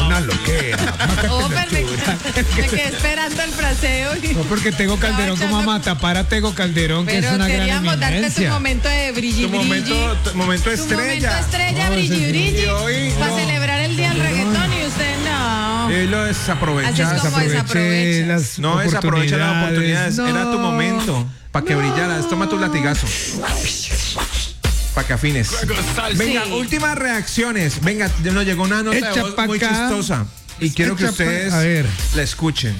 Una loquera. Oh, me quedé esperando el fraseo. No, porque Tego Calderón, ¿cómo vamos a tapar a Tego Calderón, que es Pero una gran queríamos darte tu eminencia? momento de brilli, Tu momento Tu momento estrella. momento estrella, No, brilli, ese sí. brilli. Y hoy Para no. celebrar el día del reggaetón y usted no. Y lo Así desaprovechas. es como Desaproveché las No desaprovecha las oportunidades. No. Era tu momento. Para que brillaras. Toma tu latigazo. Para que afines. Venga, Sí. últimas reacciones. Venga, nos llegó una nota Echa de voz pa' muy acá. chistosa. Y quiero que Echa pa- ustedes a ver. la escuchen.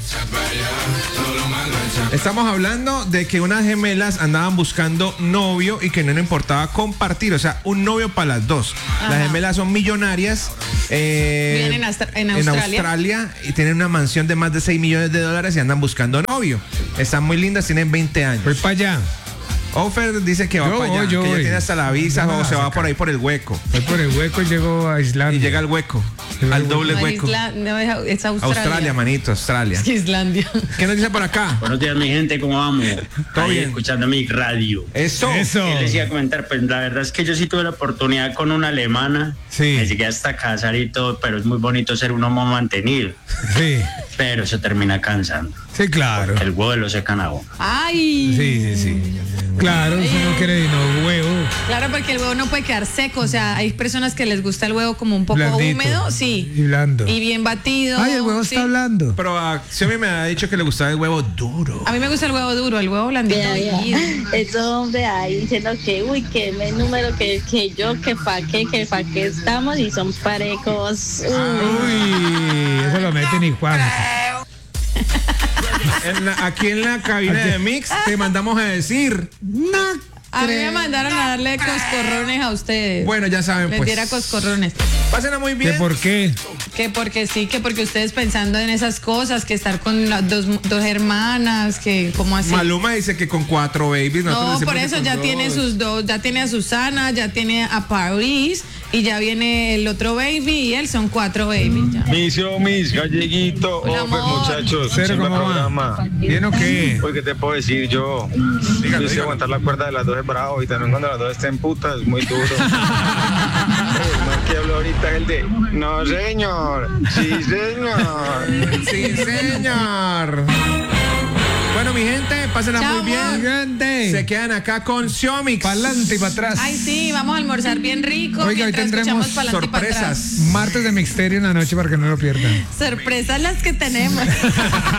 Estamos hablando de que unas gemelas andaban buscando novio y que no le importaba compartir, o sea, un novio para las dos. Las Ajá. gemelas son millonarias. Viven en Australia. Australia y tienen una mansión de más de 6 millones de dólares y andan buscando novio. Están muy lindas, tienen 20 años. Voy para allá. Ofer dice que va Yo para allá, voy, yo que ya voy. tiene hasta la visa No, o se va saca. por ahí por el hueco. Voy por el hueco y llego a Islandia. Y llega al hueco, Llega al al doble No, es hueco. no, es Australia. Australia, manito, Australia. Es que Islandia. ¿Qué nos dice por acá? Buenos días, mi gente, ¿cómo vamos? Todo Ahí bien. escuchando mi radio. Eso. Eso. ¿Qué les iba a comentar? Pues la verdad es que yo sí tuve la oportunidad con una alemana. Sí. Me llegué hasta casar y todo, pero es muy bonito ser un homo mantenido. Sí, Pero se termina cansando. sí, claro. El huevo lo secan a uno. Ay. Sí, sí, sí. Claro, si no quiere no huevo. Claro, porque el huevo no puede quedar seco. O sea, hay personas que les gusta el huevo como un poco Blandito. húmedo, sí. Y blando. Y bien batido. Ay, el huevo sí. está hablando. Pero a Xiaomi me ha dicho que le gustaba el huevo duro. A mí me gusta el huevo duro, el huevo blandito. Vea, y- esos hombres ahí diciendo que, uy, que me número, que yo, que pa' qué estamos y son parejos. Uy, eso lo mete ni Juan. Aquí en la cabina de Mix te mandamos a decir. A mí me mandaron a darle coscorrones a ustedes. Bueno, ya saben, Les pues. diera coscorrones. Pásenla muy ¿Que bien. por qué? Que porque sí, que porque ustedes pensando en esas cosas, que estar con las dos hermanas, que como así. Maluma dice que con 4 babies. nosotros No, decimos por que eso con ya 2. tiene sus dos, ya tiene a Susana, ya tiene a Paris y ya viene el otro baby y él son 4 babies ya. Mis galleguito, Hola, hombre, amor. muchachos, Cero, chimba ¿cómo va? programa. ¿Bien o qué? Oye, ¿qué te puedo decir yo? Yo sé aguantar la cuerda de las dos es bravo y también cuando las dos estén putas es muy duro. El man que habló ahorita es el de, no señor, sí señor. Sí, señor. Bueno, mi gente, pásenla Chao, muy bien. amor. Grande. Se quedan acá con Xiaomi. Para adelante y para atrás. Ay, sí, vamos a almorzar bien rico. Oiga, hoy mientras tendremos escuchamos pa'lante y pa' atrás. Sorpresas. Martes de Mixterio en la noche para que no lo pierdan. Sorpresas las que tenemos.